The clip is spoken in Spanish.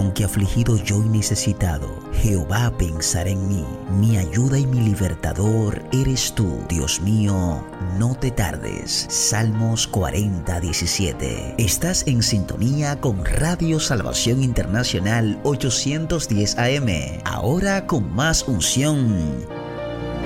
Aunque afligido yo y necesitado, Jehová pensará en mí. Mi ayuda y mi libertador eres tú. Dios mío, no te tardes. Salmos 40:17. Estás en sintonía con Radio Salvación Internacional 810 AM. Ahora con más unción.